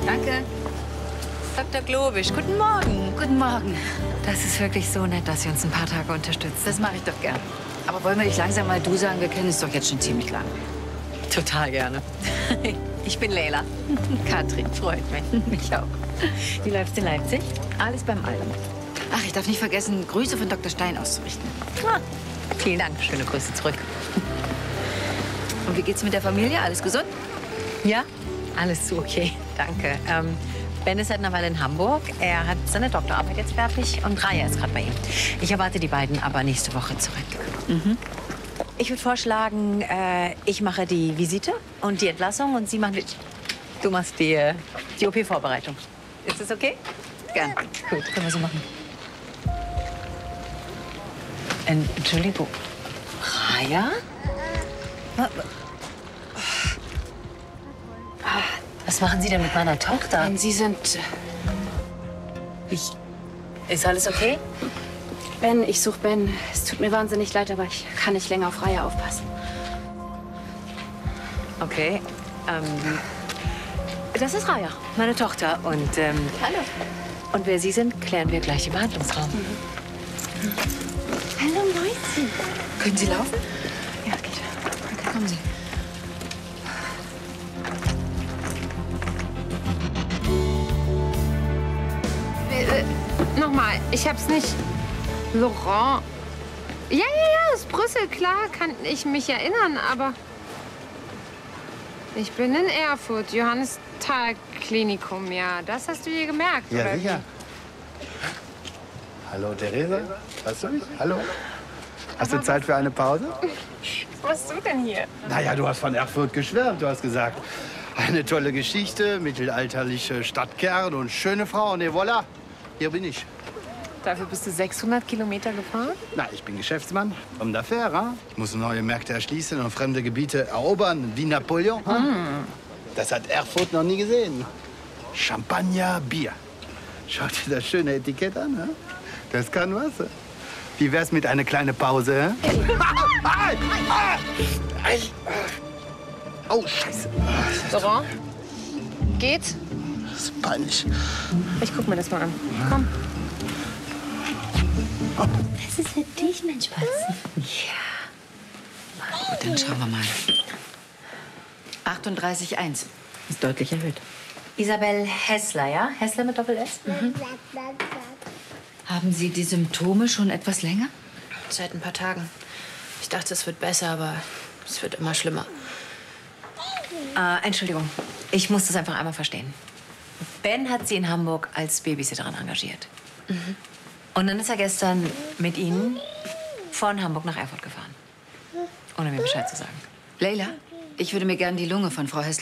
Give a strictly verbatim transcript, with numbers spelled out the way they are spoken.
Danke. Doktor Globisch, guten Morgen. Guten Morgen. Das ist wirklich so nett, dass Sie uns ein paar Tage unterstützen. Das mache ich doch gern. Aber wollen wir nicht langsam mal du sagen? Wir kennen es doch jetzt schon ziemlich lang. Total gerne. Ich bin Leila. Katrin. Freut mich. Mich auch. Wie läuft's in Leipzig? Alles beim Alten. Ach, ich darf nicht vergessen, Grüße von Doktor Stein auszurichten. Ah, vielen Dank. Schöne Grüße zurück. Und wie geht's mit der Familie? Alles gesund? Ja, alles so okay. Danke. Ähm, Ben ist seit einer Weile in Hamburg. Er hat seine Doktorarbeit jetzt fertig und Raya ist gerade bei ihm. Ich erwarte die beiden aber nächste Woche zurück. Mhm. Ich würde vorschlagen, äh, ich mache die Visite und die Entlassung und Sie machen die... Du machst die, äh, die O P-Vorbereitung. Ist das okay? Gern. Gut, können wir so machen. Ähm, Entschuldigung. Raya? Was machen Sie denn mit meiner Tochter? Wenn Sie sind... Ich... Ist alles okay? Ben, ich suche Ben. Es tut mir wahnsinnig leid, aber ich kann nicht länger auf Raya aufpassen. Okay. Ähm, das ist Raya, meine Tochter. Und, ähm, Hallo. und wer Sie sind, klären wir gleich im Behandlungsraum. Mhm. Hallo, Mäuschen. Können Sie laufen? Ja, geht. Okay, kommen Sie. Äh, Nochmal, ich hab's nicht. Laurent. Ja, ja, ja, aus Brüssel, klar, kann ich mich erinnern, aber. Ich bin in Erfurt, Johannisthal-Klinikum, ja. Das hast du dir gemerkt, Ja, oder? sicher. Hallo, Theresa. Hörst du mich? Hallo. Hast du Zeit für eine Pause? Was machst du denn hier? Naja, du hast von Erfurt geschwärmt. Du hast gesagt, eine tolle Geschichte, mittelalterliche Stadtkern und schöne Frauen. Et voilà, hier bin ich. Dafür bist du sechshundert Kilometer gefahren? Na, ich bin Geschäftsmann, homme d'affaires. Hein? Ich muss neue Märkte erschließen und fremde Gebiete erobern, wie Napoleon. Hein? Mm. Das hat Erfurt noch nie gesehen. Champagner, Bier. Schau dir das schöne Etikett an. Hein? Das kann was. Wie wär's mit einer kleinen Pause? Hein? Ah, ah, ah. Oh, Scheiße. Laurent? Geht's? Das ist peinlich. Ich guck mir das mal an. Komm. Das ist für dich, mein Spaß. Gut, dann schauen wir mal. achtunddreißig Komma eins. Ist deutlich erhöht. Isabel Hessler, ja? Hessler mit Doppel-S? Mhm. Haben Sie die Symptome schon etwas länger? Seit ein paar Tagen. Ich dachte, es wird besser, aber es wird immer schlimmer. Äh, Entschuldigung, ich muss das einfach einmal verstehen. Ben hat Sie in Hamburg als Babysitterin engagiert. Mhm. Und dann ist er gestern mit Ihnen von Hamburg nach Erfurt gefahren. Ohne mir Bescheid zu sagen. Leila, ich würde mir gern die Lunge von Frau Hessler